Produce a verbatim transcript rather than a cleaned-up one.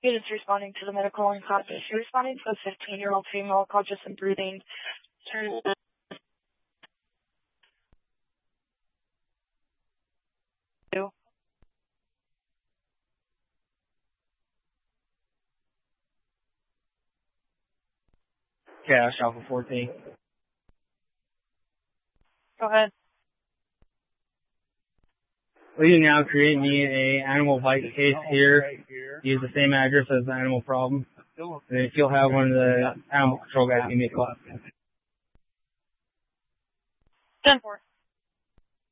It is responding to the medical inquiry. She responding to a fifteen-year-old female conscious and breathing. Cash, Alpha fourteen. Go ahead. Will you now create me a animal bite case here? Use the same address as the animal problem. And if you'll have one of the animal control guys give me a call. ten four.